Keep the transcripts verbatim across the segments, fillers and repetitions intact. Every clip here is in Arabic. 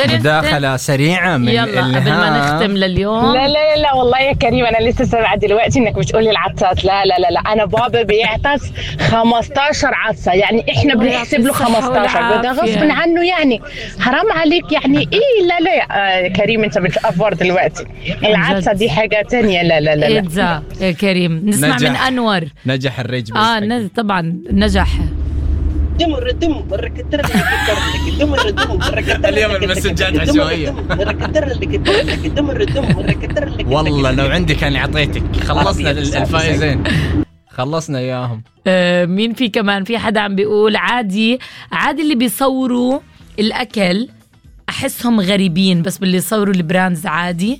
مداخلة سريعة من يلا قبل ما نختم لليوم. لا لا لا والله يا كريم أنا لسه سامعة دلوقتي إنك بتقولي العطسات. لا لا لا لا أنا بابا بيعطس خمستاشر عطسة، يعني إحنا بنحسب له خمستاشر وده غصب عنه، يعني حرام عليك يعني إيه. لا لا آه كريم أنت بتأفور دلوقتي، العطسة دي حاجة تانية. لا لا لا لا يا كريم نسمع من أنور. نجح الريج آه نجح طبعا نجح. دمر دم برا كتر لك دمر دم برا كتر اليوم المسجات عشوائية. دمر دم برا كتر لك. والله لو عندي كان عطيتك. خلصنا الفائزين خلصنا إياهم. آه مين في كمان؟ في حدا عم بيقول عادي عادي اللي بيصوروا الأكل أحسهم غريبين، بس باللي يصوروا البراندز عادي.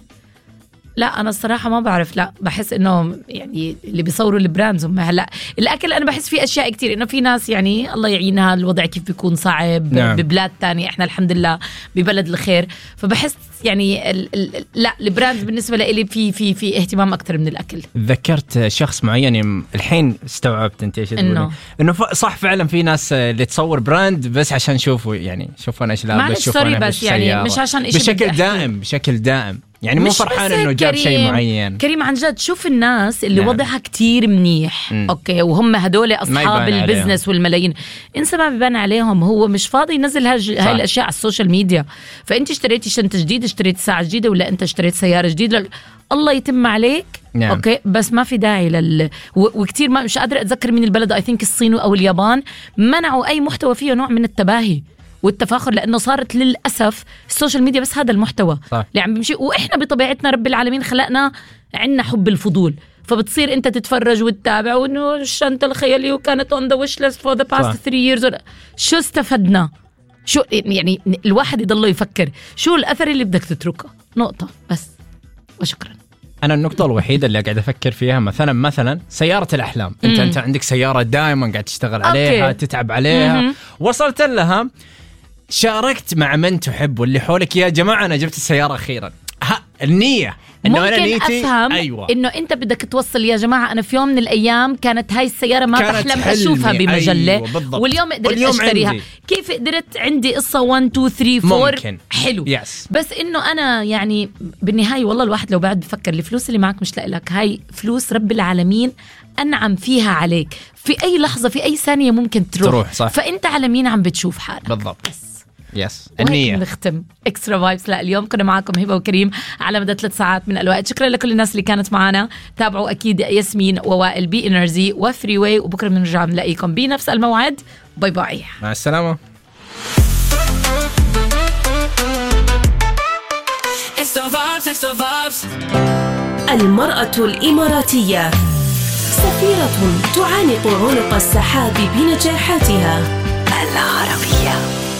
لا أنا الصراحة ما بعرف، لا بحس إنه يعني اللي بيصوروا البراندز هم هلا الأكل أنا بحس فيه أشياء كتير، إنه في ناس يعني الله يعينها الوضع كيف بيكون صعب. نعم. ببلاد تانية إحنا الحمد لله ببلد الخير، فبحس يعني ال ال لا البراندز بالنسبة لي في في في اهتمام أكتر من الأكل. ذكرت شخص معين الحين استوعبت أنت إيش تقولين إنه إنه صح فعلا في ناس اللي تصور براند بس عشان شوفوا يعني شوفوا أنا إيش لابس شوفوا أنا بس يعني مش عشان إيش بشكل دائم بشكل دائم يعني مو فرحان انه جاب شيء معين. كريم عن جد شوف الناس اللي نعم. وضعها كتير منيح م. اوكي وهم هدول اصحاب البزنس والملايين، انسى ما بيبان عليهم، هو مش فاضي ينزل هاي, هاي الاشياء على السوشيال ميديا. فانت اشتريتي شنطه جديده، اشتريتي ساعه جديده، ولا انت اشتريت سياره جديده ل... الله يتم عليك نعم. اوكي بس ما في داعي لل و... وكتير ما مش قادره اتذكر من البلد اي ثينك الصين او اليابان منعوا اي محتوى فيه نوع من التباهي والتفاخر، لأنه صارت للأسف السوشيال ميديا بس هذا المحتوى اللي عم بمشي. وإحنا بطبيعتنا رب العالمين خلقنا عنا حب الفضول، فبتصير أنت تتفرج وتتابع وإنه الشنطة الخيالية وكانت on the wish list for the past صح. three years. شو استفدنا؟ شو يعني الواحد يضله يفكر شو الأثر اللي بدك تتركه، نقطة بس وشكرا. أنا النقطة الوحيدة اللي قاعد أفكر فيها مثلا مثلا سيارة الأحلام. أنت أنت عندك سيارة دائما قاعد تشتغل عليها أوكي. تتعب عليها م-م. وصلت لها شاركت مع من تحب واللي حولك يا جماعة أنا جبت السيارة أخيرا. ها النية إنه أنا نيتي أفهم أيوة. إنه أنت بدك توصل يا جماعة أنا في يوم من الأيام كانت هاي السيارة ما بحلم أشوفها بمجلة أيوة واليوم قدرت واليوم أشتريها عندي. كيف قدرت عندي قصة واحد اثنين ثلاثة أربعة ممكن. حلو yes. بس إنه أنا يعني بالنهاية والله الواحد لو بعد بفكر الفلوس اللي معك مش لاقي لك، هاي فلوس رب العالمين أنعم فيها عليك في أي لحظة في أي ثانية ممكن تروح, تروح صح. فأنت على مين عم بتشوف حالك بالضبط بس. يس النية. نختم اكسترا فايبس. لا اليوم كنا معاكم هبة وكريم على مدى ثلاث ساعات من الوقت. شكرا لكل الناس اللي كانت معنا. تابعوا أكيد ياسمين ووائل بي إنرجي وفري واي، وبكرة بنرجع نلاقيكم بنفس الموعد. باي باي مع السلامة. المرأة الإماراتية سفيرة تعانق عنق السحاب بنجاحاتها. العربية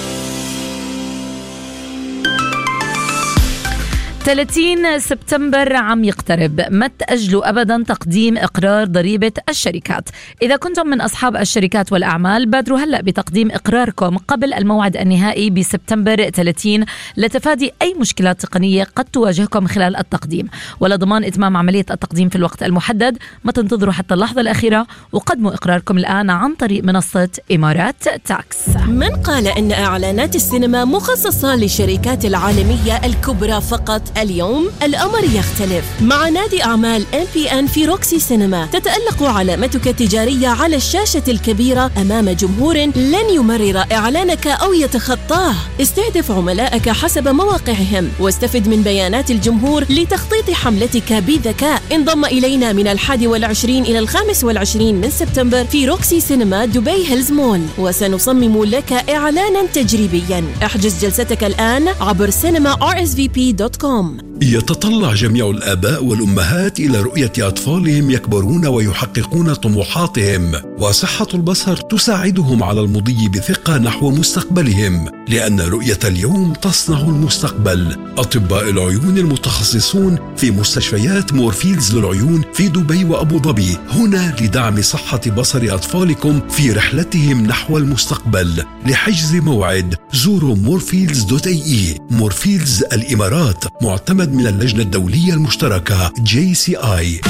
ثلاثين سبتمبر عم يقترب، ما تأجلوا أبدا تقديم إقرار ضريبة الشركات. إذا كنتم من أصحاب الشركات والأعمال بادروا هلأ بتقديم إقراركم قبل الموعد النهائي بسبتمبر ثلاثين لتفادي أي مشكلات تقنية قد تواجهكم خلال التقديم، ولضمان إتمام عملية التقديم في الوقت المحدد. ما تنتظروا حتى اللحظة الأخيرة وقدموا إقراركم الآن عن طريق منصة إمارات تاكس. من قال أن إعلانات السينما مخصصة للشركات العالمية الكبرى فقط؟ اليوم الأمر يختلف. مع نادي أعمال إم بي إن في روكسي سينما تتألق علامتك التجارية على الشاشة الكبيرة أمام جمهور لن يمرر إعلانك أو يتخطاه. استهدف عملائك حسب مواقعهم واستفد من بيانات الجمهور لتخطيط حملتك بذكاء. انضم إلينا من الحادي والعشرين إلى الخامس والعشرين من سبتمبر في روكسي سينما دبي هيلز مول، وسنصمم لك إعلانا تجريبيا. احجز جلستك الآن عبر سينما آر إس في بي دوت كوم. يتطلع جميع الآباء والأمهات إلى رؤية أطفالهم يكبرون ويحققون طموحاتهم، وصحة البصر تساعدهم على المضي بثقة نحو مستقبلهم، لأن رؤية اليوم تصنع المستقبل. أطباء العيون المتخصصون في مستشفيات مورفيلز للعيون في دبي وأبو ظبي هنا لدعم صحة بصر أطفالكم في رحلتهم نحو المستقبل. لحجز موعد زوروا مورفيلز دوت اي اي. مورفيلز الإمارات معتمد من اللجنة الدولية المشتركة جي سي آي.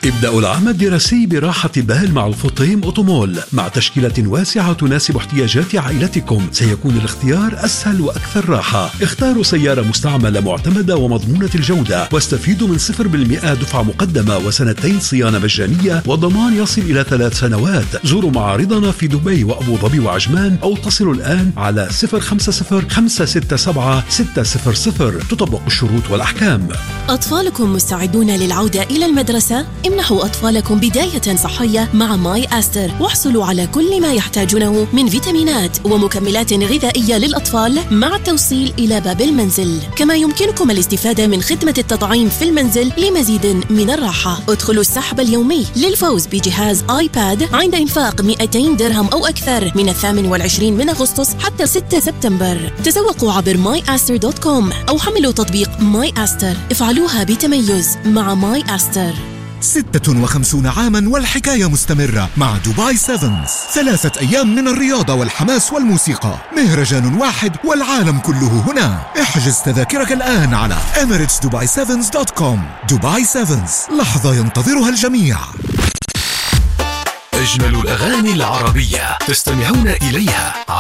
ابدأوا العام الدراسي براحة بال مع الفطيم أوتومول. مع تشكيلة واسعة تناسب احتياجات عائلتكم سيكون الاختيار أسهل وأكثر راحة. اختاروا سيارة مستعملة معتمدة ومضمونة الجودة، واستفيدوا من صفر بالمئة دفعة مقدمة وسنتين صيانة مجانية وضمان يصل إلى ثلاث سنوات. زوروا معارضنا في دبي وأبو ظبي وعجمان أو اتصلوا الآن على صفر خمسة صفر خمسة ستة سبعة ستة صفر صفر. تطبق الشروط والأحكام. أطفالكم مستعدون للعودة إلى المدرسة؟ امنحوا أطفالكم بداية صحية مع ماي أستر، واحصلوا على كل ما يحتاجونه من فيتامينات ومكملات غذائية للأطفال مع التوصيل إلى باب المنزل. كما يمكنكم الاستفادة من خدمة التطعيم في المنزل لمزيد من الراحة. ادخلوا السحب اليومي للفوز بجهاز آيباد عند إنفاق مئتين درهم أو أكثر من الثامن والعشرين من أغسطس حتى ستة سبتمبر. تسوقوا عبر ماي أستر دوت كوم أو حملوا تطبيق ماي أستر. افعلوها بتميز مع ماي أستر. ستة وخمسون عاما والحكاية مستمرة مع دبي سيفنز. ثلاثة أيام من الرياضة والحماس والموسيقى، مهرجان واحد والعالم كله هنا. احجز تذاكرك الآن على إميريتس دبي سيفنز دوت كوم. دبي سيفنز، لحظة ينتظرها الجميع. أجمل الأغاني العربية تستمعون إليها